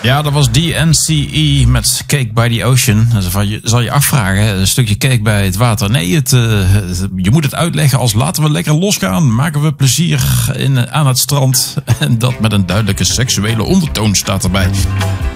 Ja, dat was DNCE met Cake by the Ocean. Je zal je afvragen, een stukje cake bij het water. Nee, je moet het uitleggen als laten we lekker losgaan. Maken we plezier aan het strand. En dat met een duidelijke seksuele ondertoon staat erbij.